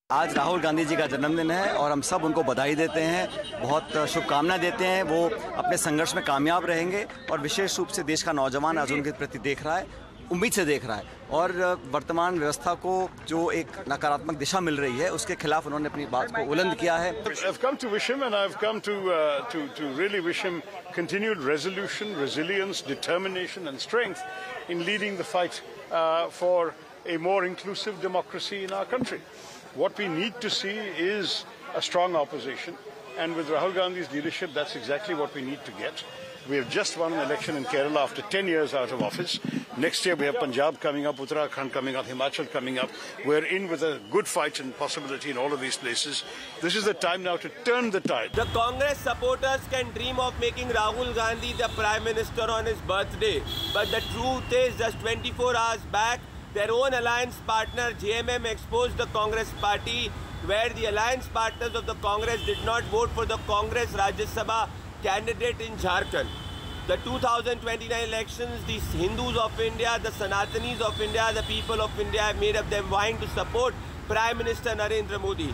आज राहुल गांधी जी का जन्मदिन है और हम सब उनको बधाई देते हैं, बहुत शुभकामनाएं देते हैं। वो अपने संघर्ष में कामयाब रहेंगे और विशेष रूप से देश का नौजवान आज उनके प्रति देख रहा है, उम्मीद से देख रहा है और वर्तमान व्यवस्था को जो एक नकारात्मक दिशा मिल रही है उसके खिलाफ उन्होंने अपनी बात को बुलंद किया है। I've come to wish him and I've come to really wish him continued resolution, resilience, determination and strength in leading the fight for a more inclusive democracy in our country. What we need to see is a strong opposition, and with Rahul Gandhi's leadership, that's exactly what we need to get. We have just won an election in Kerala after 10 years out of office. Next year we have Punjab coming up, Uttarakhand coming up, Himachal coming up. We're in with a good fight and possibility in all of these places. This is the time now to turn the tide. The Congress supporters can dream of making Rahul Gandhi the Prime Minister on his birthday. But the truth is, just 24 hours back, their own alliance partner JMM exposed the Congress party, where the alliance partners of the Congress did not vote for the Congress Rajya Sabha candidate in Jharkhand. The 2029 elections, the Hindus of India, the Sanatanis of India, the people of India have made up their mind to support Prime Minister Narendra Modi.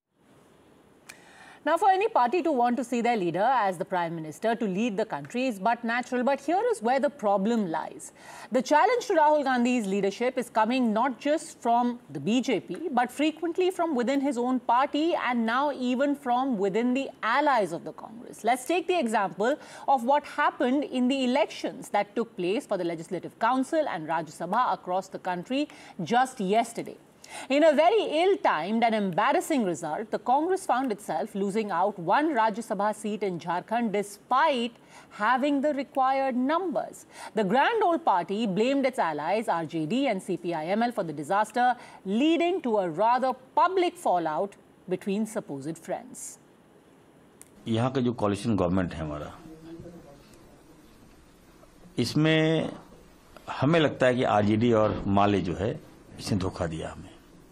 Now, for any party to want to see their leader as the Prime Minister to lead the country is but natural. But here is where the problem lies. The challenge to Rahul Gandhi's leadership is coming not just from the BJP, but frequently from within his own party and now even from within the allies of the Congress. Let's take the example of what happened in the elections that took place for the Legislative Council and Rajya Sabha across the country just yesterday. In a very ill-timed and embarrassing result, the Congress found itself losing out one Rajya Sabha seat in Jharkhand despite having the required numbers. The grand old party blamed its allies RJD and CPIML for the disaster, leading to a rather public fallout between supposed friends. यहाँ का जो coalition government है हमारा, इसमें हमें लगता है कि RJD और माले जो है इसने धोखा दिया हमें।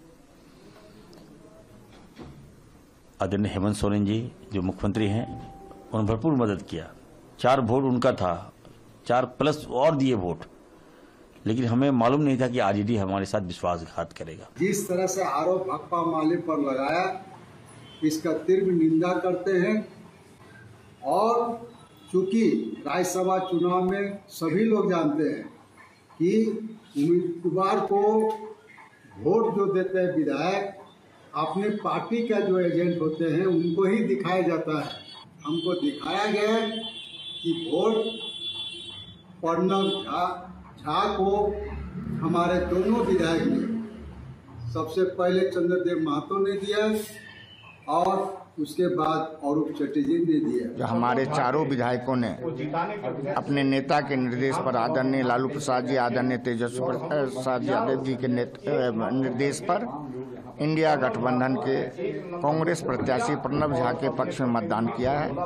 आदरणीय हेमंत सोरेन जी जो मुख्यमंत्री हैं उन्होंने भरपूर मदद किया। 4 वोट उनका था, 4 प्लस और दिए वोट, लेकिन हमें मालूम नहीं था कि आरजेडी हमारे साथ विश्वासघात करेगा। जिस तरह से आरोप भाकपा माले पर लगाया, इसका तीव्र निंदा करते हैं और चूंकि राज्यसभा चुनाव में सभी लोग जानते हैं कि उम्मीदवार को वोट जो देते हैं विधायक अपने पार्टी का जो एजेंट होते हैं उनको ही दिखाया जाता है। हमको दिखाया गया कि वोट प्रणव झा को हमारे दोनों विधायक ने सबसे पहले चंद्रदेव महतो ने दिया और उसके बाद अरूप चटर्जी ने दिया। जो हमारे चारों विधायकों ने अपने नेता के निर्देश पर, आदरणीय लालू प्रसाद जी, आदरणीय तेजस्वी प्रसाद यादव जी के निर्देश पर इंडिया गठबंधन के कांग्रेस प्रत्याशी प्रणव झा के पक्ष में मतदान किया है।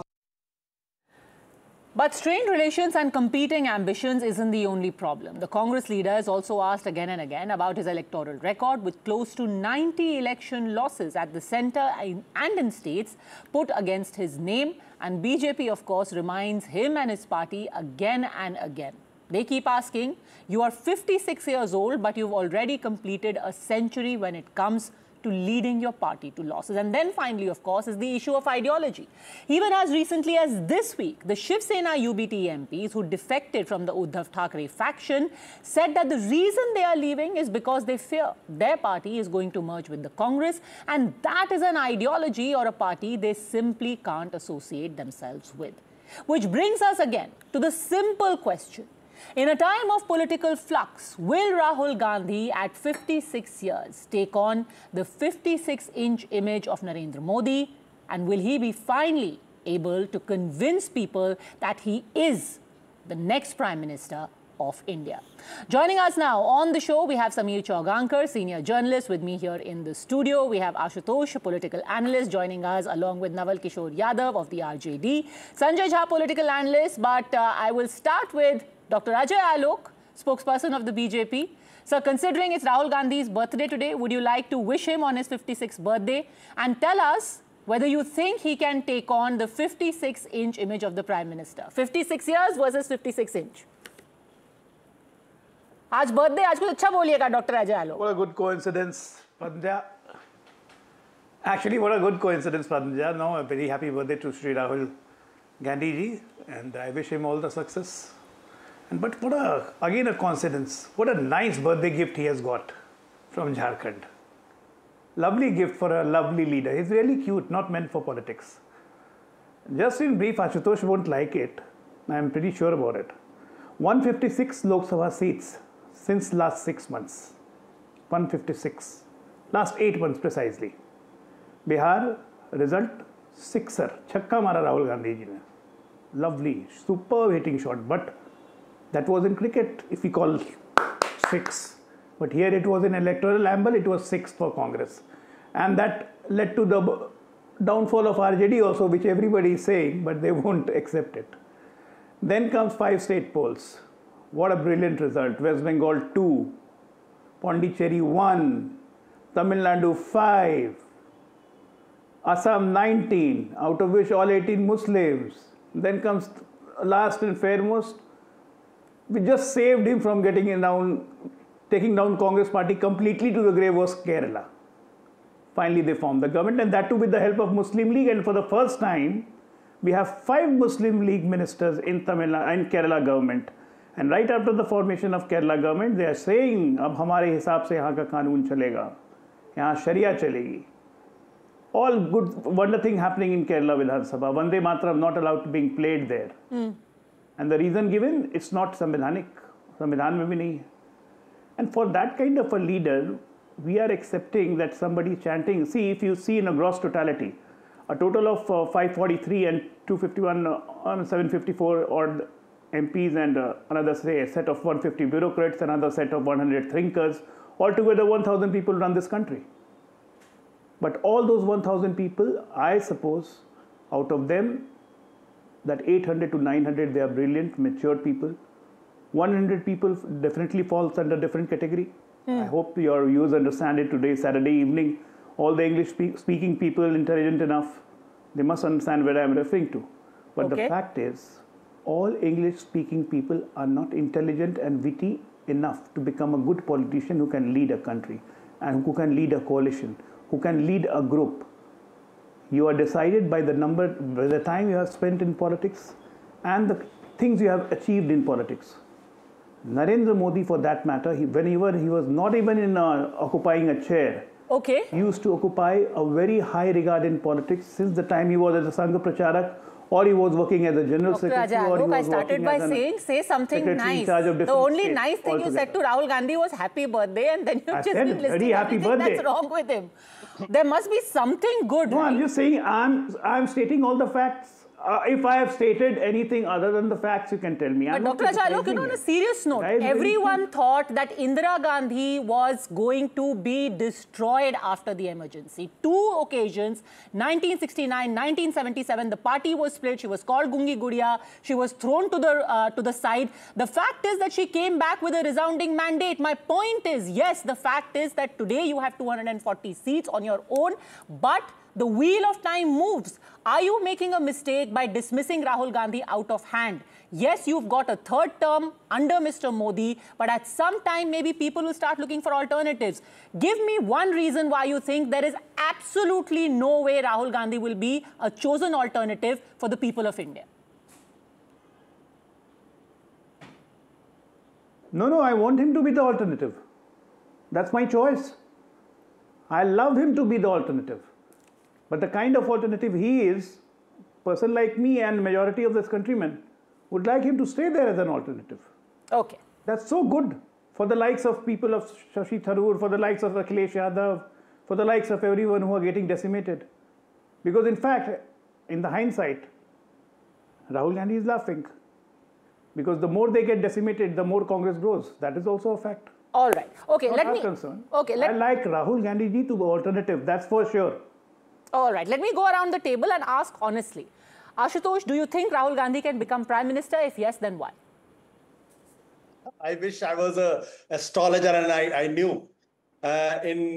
But strained relations and competing ambitions isn't the only problem. The Congress leader has also asked again and again about his electoral record, with close to 90 election losses at the centre and in states put against his name. And BJP, of course, reminds him and his party again and again. They keep asking, you are 56 years old, but you've already completed a century when it comes to leading your party to losses. And then finally, of course, is the issue of ideology. Even as recently as this week, the Shiv Sena UBT MPs who defected from the Uddhav Thackeray faction said that the reason they are leaving is because they fear their party is going to merge with the Congress, and that is an ideology or a party they simply can't associate themselves with. Which brings us again to the simple question. In a time of political flux, will Rahul Gandhi at 56 years take on the 56-inch image of Narendra Modi, and will he be finally able to convince people that he is the next Prime Minister of India? Joining us now on the show, we have Sameer Chaugankar, senior journalist, with me here in the studio. We have Ashutosh, a political analyst, joining us along with Naval Kishore Yadav of the RJD, Sanjay Jha, political analyst. But I will start with Dr. Ajay Alok, spokesperson of the BJP. Sir, considering it's Rahul Gandhi's birthday today, would you like to wish him on his 56th birthday and tell us whether you think he can take on the 56-inch image of the Prime Minister? 56 years versus 56 inch. आज birthday, आज कुछ अच्छा बोलिएगा doctor Ajay Alok. What a good coincidence, Pandya. Actually, what a good coincidence, Padmaja. No, a very happy birthday to Sri Rahul Gandhi ji, and I wish him all the success. But again a coincidence. What a nice birthday gift he has got from Jharkhand. Lovely gift for a lovely leader. He's really cute, not meant for politics. Just in brief, Ashutosh won't like it. I'm pretty sure about it. 156 Lok Sabha seats since last 6 months. 156. Last 8 months precisely. Bihar result 6er. Chakka mara Rahul Gandhi ji ne. Lovely, superb hitting shot. But that was in cricket, if we call 6. But here it was in electoral amble, it was 6 for Congress. And that led to the downfall of RJD also, which everybody is saying, but they won't accept it. Then comes 5 state polls. What a brilliant result. West Bengal 2, Pondicherry 1, Tamil Nadu 5, Assam 19, out of which all 18 Muslims. Then comes last and fairmost, we just saved him from taking down Congress party completely to the grave was Kerala. Finally, they formed the government, and that too with the help of Muslim League. And for the first time, we have 5 Muslim League ministers in Kerala government. And right after the formation of Kerala government, they are saying, "Ab hamare hisab se yahan ka कानून चलेगा, yahan Sharia चलेगी." All good, wonder thing happening in Kerala Vidhan Sabha. Vande Mataram not allowed to being played there. And the reason given, it's not Samvidhanik. Samvidhan mein bhi nahi hai. And for that kind of a leader, we are accepting that somebody chanting. See, if you see in a gross totality, a total of 543 and 251, 754 odd MPs and another say a set of 150 bureaucrats, another set of 100 thinkers, altogether 1,000 people run this country. But all those 1,000 people, I suppose, out of them, that 800 to 900, they are brilliant, mature people. 100 people definitely falls under different category. I hope your viewers understand it today, Saturday evening. All the English speaking people, intelligent enough, they must understand what I am referring to. But the fact is, all English speaking people are not intelligent and witty enough to become a good politician who can lead a country and who can lead a coalition, who can lead a group. You are decided by the time you have spent in politics and the things you have achieved in politics. Narendra Modi, for that matter, whenever he was not even occupying a chair, he used to occupy a very high regard in politics since the time he was as a Sangha Pracharak, or he was working as a general secretary, or he was I started by saying, say something nice. The only nice thing you said to Rahul Gandhi was happy birthday, and then you just been listing everything that's wrong with him. There must be something good. No, I'm just saying, I'm stating all the facts. If I have stated anything other than the facts, you can tell me. But Dr. Achalok, on a serious note, everyone thought that Indira Gandhi was going to be destroyed after the emergency. 2 occasions, 1969, 1977, the party was split. She was called Gungi Gudiya. She was thrown to the side. The fact is that she came back with a resounding mandate. My point is, yes, the fact is that today you have 240 seats on your own, but the wheel of time moves. Are you making a mistake by dismissing Rahul Gandhi out of hand? Yes, you've got a 3rd term under Mr. Modi, but at some time, maybe people will start looking for alternatives. Give me one reason why you think there is absolutely no way Rahul Gandhi will be a chosen alternative for the people of India. No, I want him to be the alternative. That's my choice. I love him to be the alternative. But the kind of alternative he is, person like me and majority of this countrymen would like him to stay there as an alternative. Okay. That's so good for the likes of people of Shashi Tharoor, for the likes of Akhilesh Yadav, for the likes of everyone who are getting decimated. Because in fact, in the hindsight, Rahul Gandhi is laughing. Because the more they get decimated, the more Congress grows. That is also a fact. All right. Okay, I like Rahul Gandhi ji to be alternative, that's for sure. All right, let me go around the table and ask honestly. Ashutosh, do you think Rahul Gandhi can become Prime Minister? If yes, then why? I wish I was an astrologer and I knew. In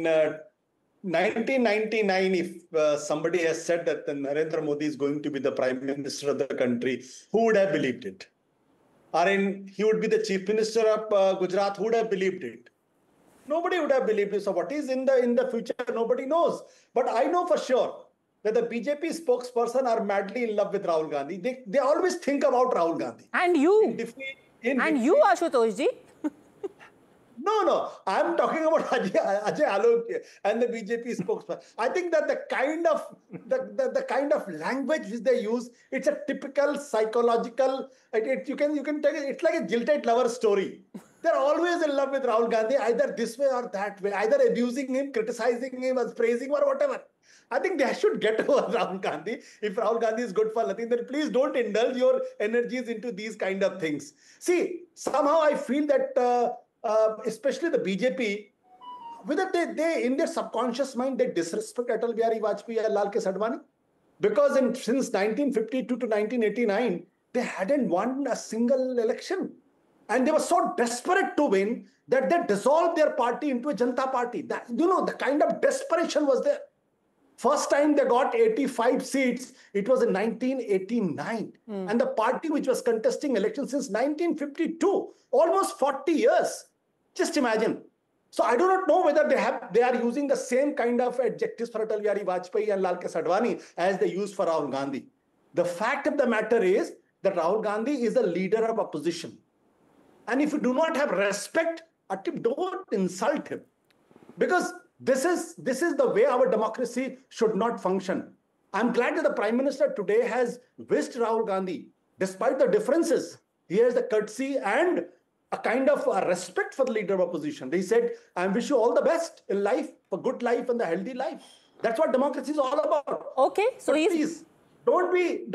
1999, if somebody has said that Narendra Modi is going to be the Prime Minister of the country, who would have believed it? Or he would be the Chief Minister of Gujarat, who would have believed it? Nobody would have believed it. So what is in the future, nobody knows. But I know for sure that the BJP spokesperson are madly in love with Rahul Gandhi. They always think about Rahul Gandhi. And you. You, Ashutosh ji. No. I'm talking about Ajay Alok and the BJP spokesperson. I think that the kind of language which they use, it's a typical psychological. You can take it. It's like a jilted lover story. They're always in love with Rahul Gandhi, either this way or that way, either abusing him, criticizing him, or praising him, or whatever. I think they should get over Rahul Gandhi. If Rahul Gandhi is good for nothing, then please don't indulge your energies into these kind of things. See, somehow I feel that especially the BJP, whether they in their subconscious mind, they disrespect Atal Bihari Vajpayee and Lal Kesh Advani. Because since 1952 to 1989, they hadn't won a single election. And they were so desperate to win that they dissolved their party into a Janata Party. The kind of desperation was there. First time they got 85 seats, it was in 1989. And the party which was contesting elections since 1952, almost 40 years. Just imagine. So I do not know whether they are using the same kind of adjectives for Atal Bihari Vajpayee and Lal Kesh Advani as they use for Rahul Gandhi. The fact of the matter is that Rahul Gandhi is a leader of opposition. And if you do not have respect, don't insult him. Because this is the way our democracy should not function. I'm glad that the Prime Minister today has wished Rahul Gandhi, despite the differences, he has the courtesy and a kind of respect for the leader of opposition. He said, I wish you all the best in life, for good life and the healthy life. That's what democracy is all about. Okay, so please, don't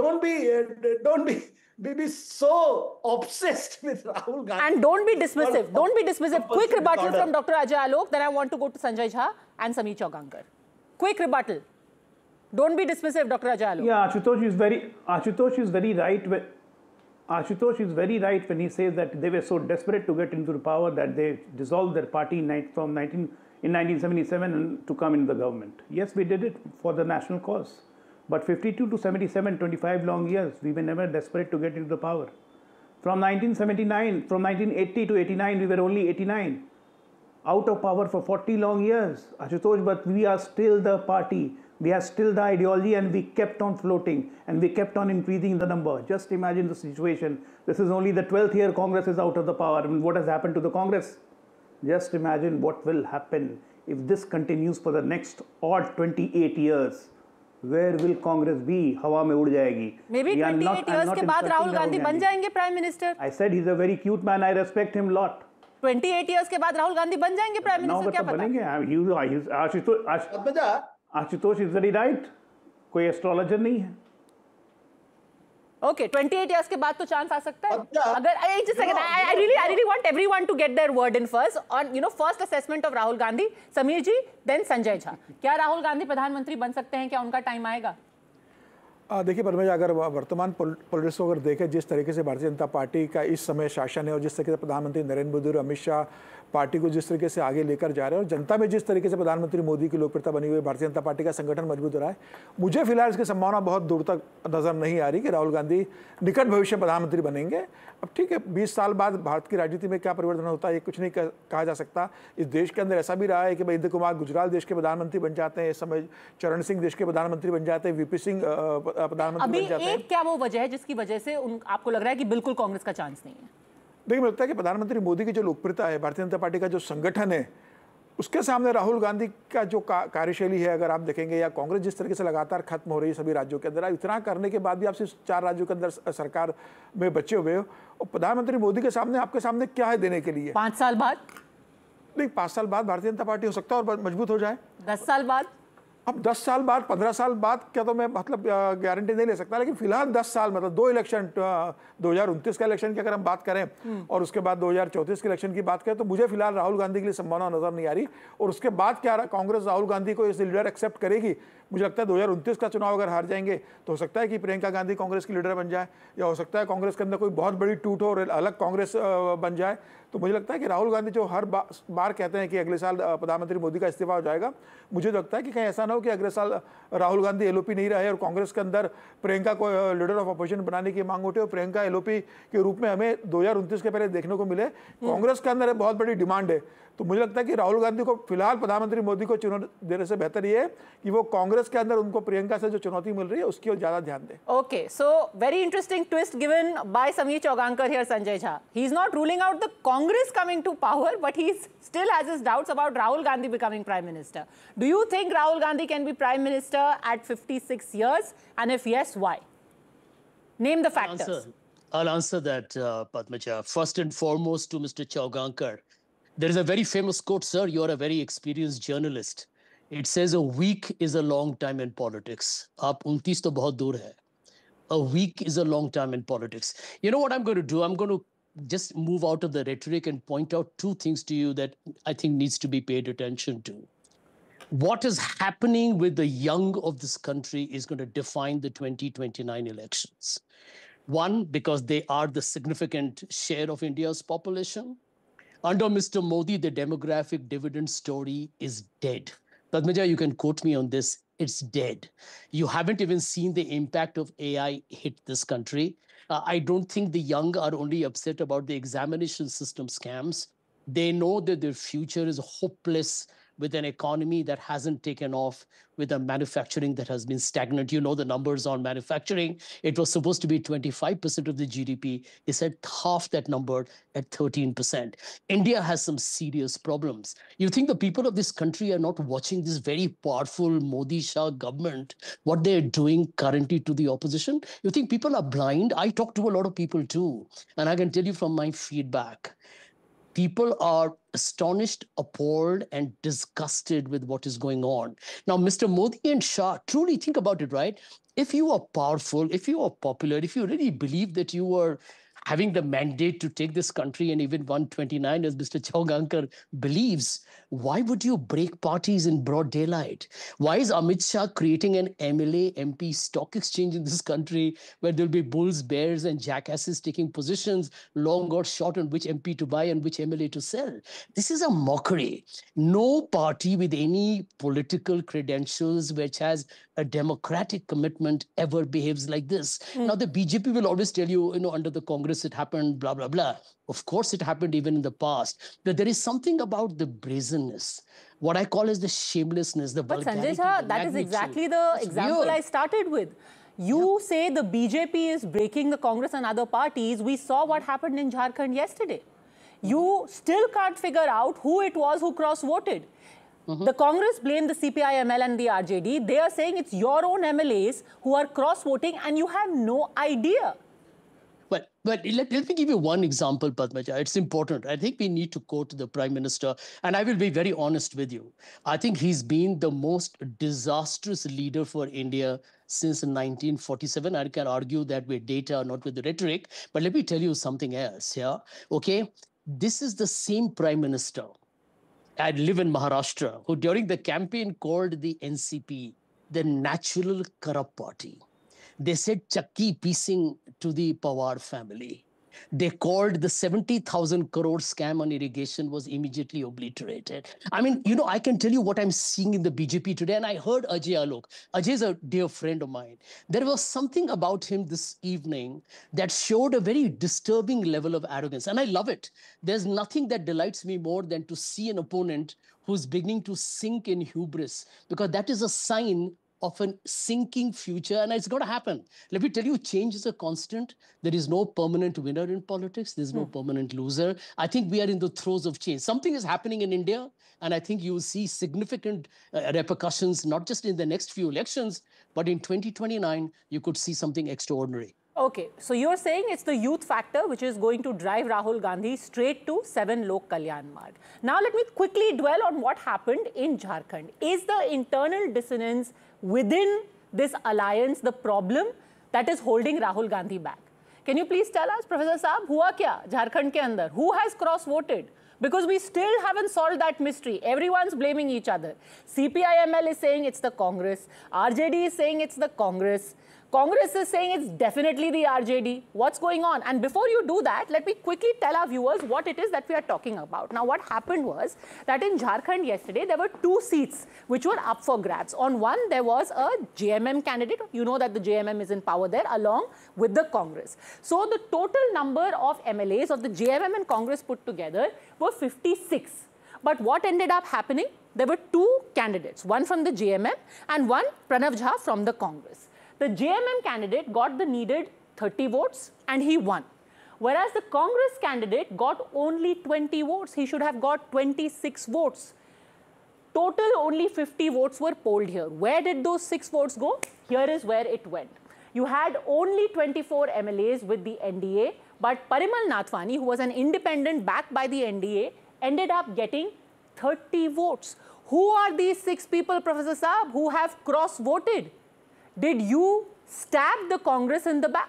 be so obsessed with Rahul Gandhi. And don't be dismissive. Don't be dismissive. Quick rebuttal from Dr. Ajay Alok. Then I want to go to Sanjay Jha and Sameer Chaugankar. Quick rebuttal. Don't be dismissive, Dr. Ajay Alok. Yeah, Ashutosh is very right when he says that they were so desperate to get into the power that they dissolved their party in 1977 and to come into the government. Yes, we did it for the national cause. But 52 to 77, 25 long years, we were never desperate to get into the power. From 1980 to 89, we were only 89. Out of power for 40 long years, Ashutosh, but we are still the party. We are still the ideology, and we kept on floating, and we kept on increasing the number. Just imagine the situation. This is only the 12th year Congress is out of the power. I mean, what has happened to the Congress? Just imagine what will happen if this continues for the next odd 28 years. Where will Congress be? हवा में उड़ जाएगी. Maybe 28 years के बाद राहुल गांधी बन जाएंगे Prime Minister. I said he's a very cute man. I respect him a lot. 28 years के बाद राहुल गांधी बन जाएंगे Prime Minister, क्या पता? Ashutosh is very right. कोई एस्ट्रोलॉजर नहीं है. Okay, 28 years के बाद तो चांस आ सकता है. अगर just a second, I really want everyone to get their word in first on first assessment of Rahul Gandhi. Sameer ji, then Sanjay Jha. क्या राहुल गांधी प्रधानमंत्री बन सकते हैं? क्या उनका टाइम आएगा? देखिए परमेश, अगर वर्तमान पॉलिटिक्स को अगर देखें, जिस तरीके से भारतीय जनता पार्टी का इस समय शासन है और जिस तरीके से प्रधानमंत्री नरेंद्र मोदी और अमित शाह पार्टी को जिस तरीके से आगे लेकर जा रहे हैं और जनता में जिस तरीके से प्रधानमंत्री मोदी की लोकप्रियता बनी हुई है, भारतीय जनता पार्टी का संगठन मजबूत हो रहा है, मुझे फिलहाल इसकी संभावना बहुत दूर तक नजर नहीं आ रही कि राहुल गांधी निकट भविष्य में प्रधानमंत्री बनेंगे। अब ठीक है, 20 साल बाद भारत की राजनीति में क्या परिवर्तन होता है ये कुछ नहीं कहा जा सकता। इस देश के अंदर ऐसा भी रहा है कि भाई इंद्र कुमार गुजराल देश के प्रधानमंत्री बन जाते हैं, इस समय चरण सिंह देश के प्रधानमंत्री बन जाते हैं, वीपी सिंह प्रधानमंत्री बन जाते हैं। क्या वो वजह है जिसकी वजह से आपको लग रहा है कि बिल्कुल कांग्रेस का चांस नहीं है? देखिए, मुझे लगता है कि प्रधानमंत्री मोदी की जो लोकप्रियता है, भारतीय जनता पार्टी का जो संगठन है, उसके सामने राहुल गांधी का जो कार्यशैली है, अगर आप देखेंगे, या कांग्रेस जिस तरीके से लगातार खत्म हो रही है सभी राज्यों के अंदर, इतना करने के बाद भी आप सिर्फ 4 राज्यों के अंदर सरकार में बचे हुए हो, और प्रधानमंत्री मोदी के सामने आपके सामने क्या है देने के लिए? 5 साल बाद नहीं, 5 साल बाद भारतीय जनता पार्टी हो सकता है और मजबूत हो जाए। 10 साल बाद, अब 10 साल बाद, 15 साल बाद क्या, तो मैं मतलब गारंटी नहीं ले सकता, लेकिन फिलहाल 10 साल मतलब 2 इलेक्शन, 2029 का इलेक्शन की अगर हम बात करें और उसके बाद 2034 के इलेक्शन की बात करें, तो मुझे फिलहाल राहुल गांधी के लिए संभावना नजर नहीं आ रही। और उसके बाद क्या कांग्रेस राहुल गांधी को एज लीडर एक्सेप्ट करेगी? मुझे लगता है 2029 का चुनाव अगर हार जाएंगे तो हो सकता है कि प्रियंका गांधी कांग्रेस की लीडर बन जाए, या हो सकता है कांग्रेस के अंदर कोई बहुत बड़ी टूट हो और अलग कांग्रेस बन जाए। तो मुझे लगता है कि राहुल गांधी जो हर बार कहते हैं कि अगले साल प्रधानमंत्री मोदी का इस्तीफा हो जाएगा, मुझे लगता है कि कहीं ऐसा ना हो कि अगले साल राहुल गांधी एलओपी नहीं रहे और कांग्रेस के अंदर प्रियंका को लीडर ऑफ अपोजिशन बनाने की मांग उठे और प्रियंका एलओपी के रूप में हमें 2029 के पहले देखने को मिले। कांग्रेस के अंदर बहुत बड़ी डिमांड है, तो मुझे लगता है कि राहुल गांधी को फिलहाल प्रधानमंत्री मोदी को चुनौती देने से बेहतर ये है कि वो कांग्रेस के अंदर उनको प्रियंका से जो चुनौती मिल रही है उसकी ओर ज्यादा ध्यान दें. Okay, so very interesting twist given by Sameer Chaugankar here, Sanjay Jha. He's not ruling out the Congress coming to power, but he still has his doubts about Rahul Gandhi becoming Prime Minister. Do you think Rahul Gandhi can be Prime Minister at 56 years? And if yes, why? Name the factors. I'll answer that, Padmaja. First and foremost to Mr. Chaugankar. There is a very famous quote, sir. You're a very experienced journalist. It says, a week is a long time in politics. Aap 29 to bahut dur hai. A week is a long time in politics. You know what I'm going to do? I'm going to just move out of the rhetoric and point out two things to you that I think needs to be paid attention to. What is happening with the young of this country is going to define the 2029 elections. One, because they are the significant share of India's population. Under Mr. Modi, the demographic dividend story is dead. Padmaja, you can quote me on this. It's dead. You haven't even seen the impact of AI hit this country. I don't think the young are only upset about the examination system scams. They know that their future is hopeless with an economy that hasn't taken off, with a manufacturing that has been stagnant. You know the numbers on manufacturing. It was supposed to be 25% of the GDP. It's at half that number at 13%. India has some serious problems. You think the people of this country are not watching this very powerful Modi-Shah government, what they're doing currently to the opposition? You think people are blind? I talk to a lot of people too. And I can tell you from my feedback, people are astonished, appalled, and disgusted with what is going on. Now, Mr. Modi and Shah, truly think about it, right? If you are powerful, if you are popular, if you really believe that you are having the mandate to take this country and even 129, as Mr. Chaugankar believes, why would you break parties in broad daylight? Why is Amit Shah creating an MLA MP stock exchange in this country where there'll be bulls, bears, and jackasses taking positions, long or short, on which MP to buy and which MLA to sell? This is a mockery. No party with any political credentials which has a democratic commitment ever behaves like this. Now, the BJP will always tell you, under the Congress it happened, blah, blah, blah. Of course, it happened even in the past. But there is something about the brazenness, what I call as the shamelessness, the vulgarity. But Sanjay Jha, that is exactly the example I started with. You say the BJP is breaking the Congress and other parties. We saw what happened in Jharkhand yesterday. You still can't figure out who it was who cross-voted. The Congress blamed the CPI-ML and the RJD. They are saying it's your own MLAs who are cross-voting and you have no idea. But let me give you one example, Padmaja. It's important. I think we need to quote the Prime Minister, and I will be very honest with you. I think he's been the most disastrous leader for India since 1947. I can argue that with data, not with the rhetoric. But let me tell you something else here. Okay, this is the same Prime Minister. I live in Maharashtra, who during the campaign called the NCP the Natural Corrupt Party. They said chakki piecing to the Pawar family. They called the 70,000 crore scam on irrigation was immediately obliterated. I mean, I can tell you what I'm seeing in the BJP today. And I heard Ajay Alok. Ajay is a dear friend of mine. There was something about him this evening that showed a very disturbing level of arrogance. And I love it. There's nothing that delights me more than to see an opponent who's beginning to sink in hubris, because that is a sign of a sinking future, and it's going to happen. Let me tell you, change is a constant. There is no permanent winner in politics. There's no permanent loser. I think we are in the throes of change. Something is happening in India, and I think you will see significant repercussions, not just in the next few elections, but in 2029, you could see something extraordinary. Okay, so you're saying it's the youth factor which is going to drive Rahul Gandhi straight to 7 Lok Kalyan Marg. Now let me quickly dwell on what happened in Jharkhand. Is the internal dissonance within this alliance the problem that is holding Rahul Gandhi back? Can you please tell us, Professor Saab, hua kya Jharkhand ke andar? Who has cross-voted? Because we still haven't solved that mystery. Everyone's blaming each other. CPI-ML is saying it's the Congress. RJD is saying it's the Congress. Congress is saying it's definitely the RJD. What's going on? And before you do that, let me quickly tell our viewers what it is that we are talking about. Now, what happened was that in Jharkhand yesterday, there were 2 seats which were up for grabs. On one, there was a JMM candidate. You know that the JMM is in power there, along with the Congress. So the total number of MLAs of the JMM and Congress put together were 56. But what ended up happening? There were two candidates, one from the JMM and one Pranav Jha from the Congress. The JMM candidate got the needed 30 votes and he won. Whereas the Congress candidate got only 20 votes. He should have got 26 votes. Total only 50 votes were polled here. Where did those 6 votes go? Here is where it went. You had only 24 MLAs with the NDA, but Parimal Nathwani, who was an independent backed by the NDA, ended up getting 30 votes. Who are these 6 people, Professor Saab, who have cross-voted? Did you stab the Congress in the back?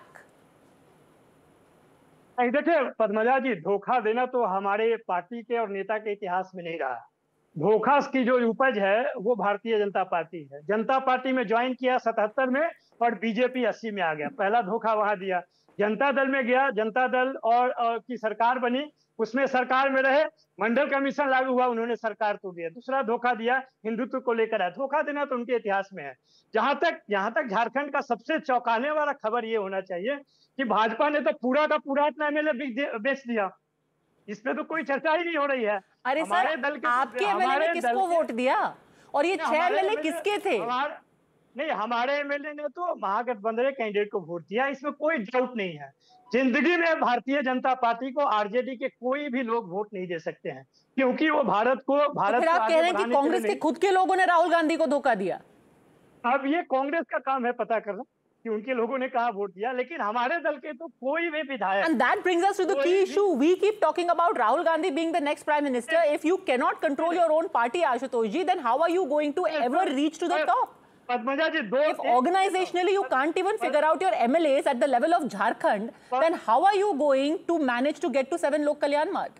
देखिए पद्मजा जी, धोखा देना तो हमारे party के और नेता के इतिहास में नहीं रहा। धोखा की जो उपज है वो भारतीय जनता पार्टी है। जनता पार्टी में ज्वाइन किया 77 में और बीजेपी 80 में आ गया। पहला धोखा वहां दिया। जनता दल में गया, जनता दल और की सरकार बनी, उसमें सरकार में रहे, मंडल कमीशन लागू हुआ, उन्होंने सरकार तोड़ दिया। दूसरा धोखा दिया हिंदुत्व को लेकर है। धोखा देना तो उनके इतिहास में है। यहाँ तक झारखंड का सबसे चौंकाने वाला खबर ये होना चाहिए कि भाजपा ने तो पूरा का पूरा अपना एमएलए बेच दिया। इस पे तो कोई चर्चा ही नहीं हो रही है। अरे सर, आपके एमएलए ने किसको वोट दिया और ये 6 एमएलए किसके थे? नहीं, हमारे एमएलए ने तो महागठबंधन कैंडिडेट को वोट दिया, इसमें कोई डाउट नहीं है। जिंदगी में भारतीय जनता पार्टी को आरजेडी के कोई भी लोग वोट नहीं दे सकते हैं, क्योंकि वो भारत को तो फिर आप कह रहे हैं कि कांग्रेस के खुद के लोगों ने राहुल गांधी को धोखा दिया। अब ये कांग्रेस का काम है पता करना कि उनके लोगों ने कहा वोट दिया, लेकिन हमारे दल के तो कोई भी विधायक। And that brings us to the key issue. We keep talking about Rahul Gandhi being the next prime minister. If you cannot control your own party, Ashutosh ji, then how are you going to ever reach to the top? Padmaja ji, if organizationally you can't even figure out your MLAs at the level of Jharkhand, then how are you going to manage to get to 7 Lok Kalyan Marg?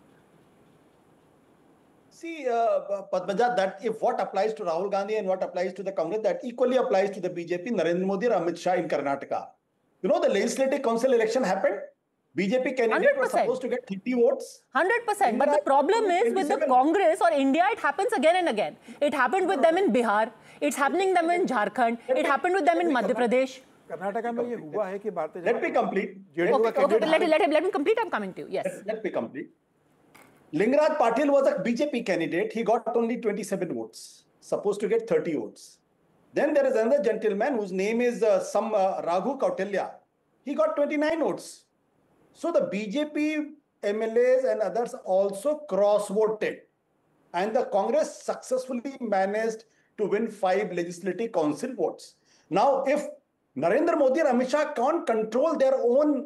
See, Padmaja, that if what applies to Rahul Gandhi and what applies to the Congress, that equally applies to the BJP, Narendra Modi or Amit Shah in Karnataka. You know, the legislative council election happened. BJP candidate 100%. Was supposed to get 30 votes. 100%. But the problem is with the Congress or India, it happens again and again. It happened with them in Bihar. It's happening them in Jharkhand. It happened with them in Madhya Pradesh. Karnataka में ये हुआ है कि भारतीय Let me complete. Let me complete. I'm coming to you. Yes. Let me complete. Lingaraj Patil was a BJP candidate. He got only 27 votes. Supposed to get 30 votes. Then there is another gentleman whose name is Raghu Kautilya. He got 29 votes. So the BJP MLAs and others also cross-voted. And the Congress successfully managed to win 5 legislative council votes. Now, if Narendra Modi and Amit Shah can't control their own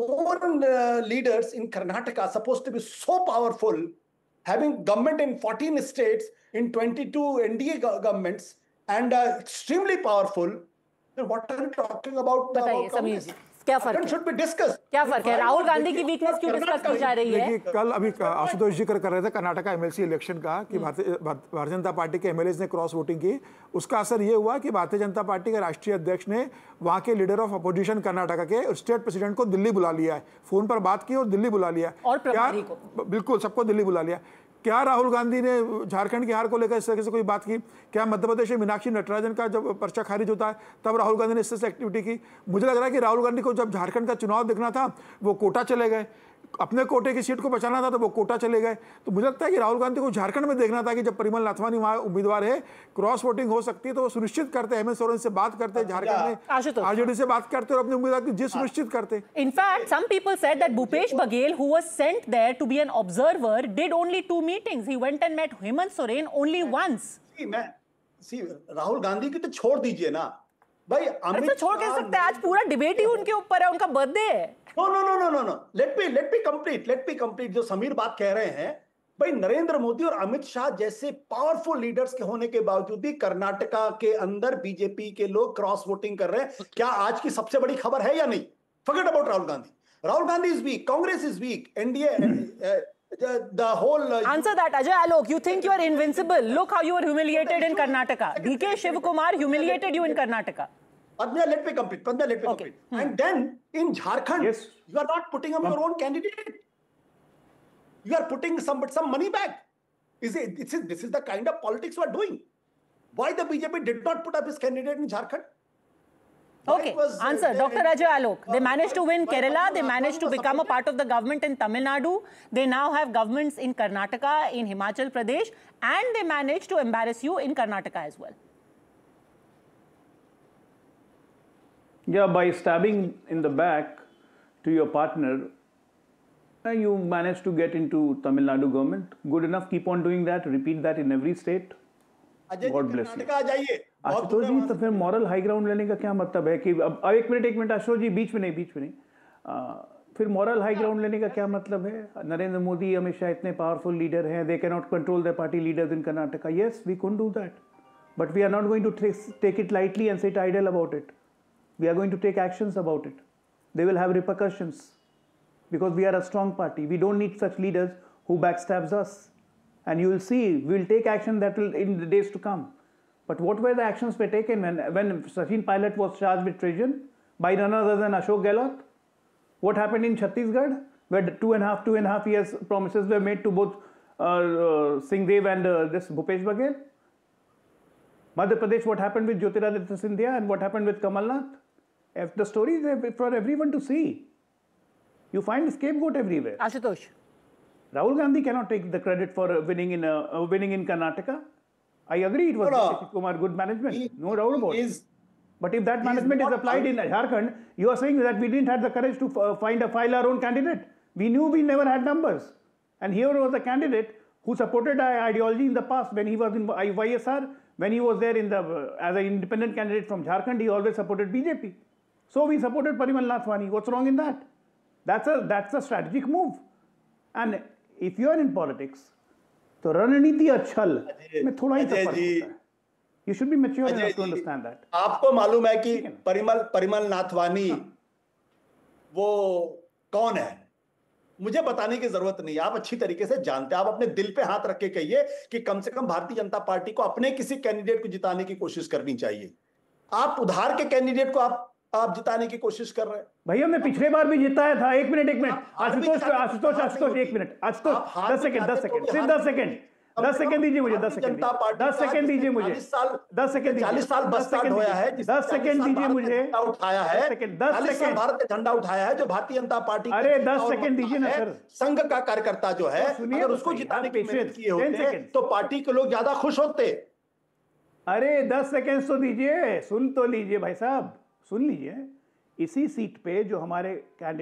leaders in Karnataka, supposed to be so powerful, having government in 14 states, in 22 NDA governments, and extremely powerful, then what are you talking about? क्या फर्क है? Should be discussed. क्या फर्क है? राहुल गांधी की weakness क्यों discuss की जा रही है? कल अभी आशुतोष जी कर रहे थे कर्नाटका एमएलसी इलेक्शन का कि भारतीय जनता पार्टी के एमएलएस ने क्रॉस वोटिंग की। उसका असर ये हुआ कि भारतीय जनता पार्टी के राष्ट्रीय अध्यक्ष ने वहां के लीडर ऑफ अपोजिशन कर्नाटका के स्टेट प्रेसिडेंट को दिल्ली बुला लिया है, फोन पर बात की और दिल्ली बुला लिया। और प्रभारी को बिल्कुल सबको दिल्ली बुला लिया। क्या राहुल गांधी ने झारखंड की हार को लेकर इस तरह से कोई बात की? क्या मध्य प्रदेश में मीनाक्षी नटराजन का जब पर्चा खारिज होता है तब राहुल गांधी ने इस तरह से एक्टिविटी की? मुझे लग रहा है कि राहुल गांधी को जब झारखंड का चुनाव देखना था वो कोटा चले गए, अपने कोटे की सीट को बचाना था तो वो कोटा चले गए। तो मुझे लगता है कि राहुल गांधी को झारखंड में देखना था कि जब परिमल नाथवानी वहां उम्मीदवार है, क्रॉस वोटिंग हो सकती है तो वो सुनिश्चित करते, हेमंत सोरेन से बात करते, झारखंड में आरजेडी से बात करते और अपने उम्मीदवार की जीत सुनिश्चित करते। In fact some people said that Bhupesh Baghel, who was sent there to be an observer, did only 2 meetings. He went and met Hemant Soren only once. Rahul Gandhi की तो छोड़ दीजिए ना भाई, अमित तो छोड़ कैसे सकते हैं? आज पूरा डिबेट ही उनके ऊपर है, उनका बर्थडे है। No. Let me complete. जो समीर बात कह रहे हैं भाई, नरेंद्र मोदी और अमित शाह जैसे पावरफुल लीडर्स के होने के बावजूद भी कर्नाटका के अंदर बीजेपी के लोग क्रॉस वोटिंग कर रहे हैं। क्या आज की सबसे बड़ी खबर है या नहीं? Forget about Rahul Gandhi. Rahul Gandhi is weak. Congress is weak. NDA. The whole answer that, Ajay Alok. You think you are invincible? Look how you were humiliated in Karnataka. DK Shivakumar humiliated you in Karnataka. Padma, let me complete. And then in Jharkhand, you are not putting up your own candidate. You are putting some money back. This is the kind of politics you are doing. Why the BJP did not put up his candidate in Jharkhand? Okay, answer. Dr. Ajay Alok. They managed to win Kerala. They managed to become a part of the government in Tamil Nadu. They now have governments in Karnataka, in Himachal Pradesh, and they managed to embarrass you in Karnataka as well. Yeah, by stabbing in the back to your partner, you managed to get into Tamil Nadu government. Good enough. Keep on doing that. Repeat that in every state. God bless you. Ashutosh जी, तो फिर moral high ground लेने का क्या मतलब है कि अब एक मिनट आशुतोष जी, बीच में नहीं फिर मॉरल हाई ग्राउंड लेने का क्या मतलब है? नरेंद्र मोदी हमेशा इतने पावरफुल लीडर हैं, they can not control the party leaders in Karnataka. Yes, we could do that, but we are not going to take it lightly and sit idle about it. We are going to take actions about it. They will have repercussions because we are a strong party. We don't need such leaders who backstabs us. And you will see, we will take action that will in the days to come. But what were the actions were taken when Sachin Pilot was charged with treason by none other than Ashok Gehlot? What happened in Chhattisgarh, where two and a half years promises were made to both Singh Dev and this Bhupesh Baghel? Madhya Pradesh, what happened with Jyotiraditya Scindia and what happened with Kamal Nath? The story is for everyone to see. You find scapegoat everywhere. Ashutosh. Rahul Gandhi cannot take the credit for winning in Karnataka. I agree, it was Nitish Kumar good management. No doubt about it. But if that management is applied in Jharkhand, you are saying that we didn't have the courage to file our own candidate. We knew we never had numbers. And here was a candidate who supported our ideology in the past when he was in YSR, when he was there as an independent candidate from Jharkhand, he always supported BJP. So we supported Parimal Nathwani. What's wrong in that? That's a strategic move. And if you are in politics, तो रणनीति और छल में थोड़ा ही फर्क होता है. You should be mature enough to understand that. आपको मालूम है कि परिमल नाथवानी वो कौन है? मुझे बताने की जरूरत नहीं है, आप अच्छी तरीके से जानते हैं. आप अपने दिल पे हाथ रख के कहिए कि कम से कम भारतीय जनता पार्टी को अपने किसी कैंडिडेट को जिताने की कोशिश करनी चाहिए. आप उधार के कैंडिडेट को आप जिताने की कोशिश कर रहे हैं. भाई हमने पिछले बार भी जिताया था. एक मिनट आशुतोष एक मिनट. आशुतोष 10 सेकंड सिर्फ 10 सेकंड दीजिए मुझे. 10 सेकंड दीजिए मुझे. 10 सेकंड 40 साल बस स्टार्ट होया है. 10 सेकंड दीजिए मुझे. उठाया है 10 सेकंड भारत का झंडा उठाया है जो भारतीय जनता पार्टी. अरे 10 सेकंड दीजिए ना सर. संघ का कार्यकर्ता जो है, अगर उसको जिताने की मेहनत किए होते तो पार्टी के लोग ज्यादा खुश होते. अरे 10 सेकंड तो दीजिए, सुन तो लीजिए भाई साहब, सुन लीजिए. इसी सीट पे जो हमारे कैंडिडेट